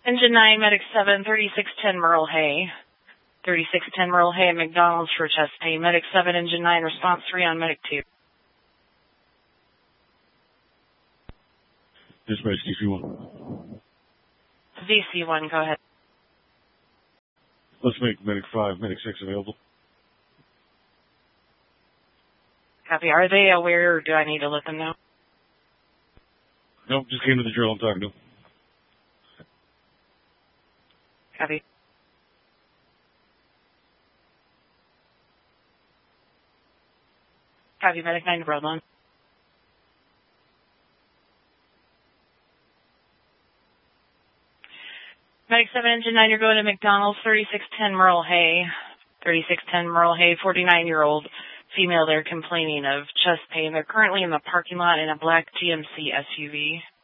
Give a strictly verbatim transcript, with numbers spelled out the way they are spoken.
Engine nine, Medic seven, thirty-six ten Merle Hay. thirty-six ten Merle Hay at McDonald's for chest pain. Medic seven, Engine nine, response three on Medic two. Dispatch D C one. D C one, go ahead. Let's make Medic five, Medic six available. Copy. Are they aware or do I need to let them know? Nope, just came to the drill I'm talking to. Copy. Copy, Medic nine to Broadlawn. Medic seven, Engine nine, you're going to McDonald's, thirty-six ten Merle Hay. thirty-six ten Merle Hay, forty-nine-year-old female there complaining of chest pain. They're currently in the parking lot in a black G M C S U V.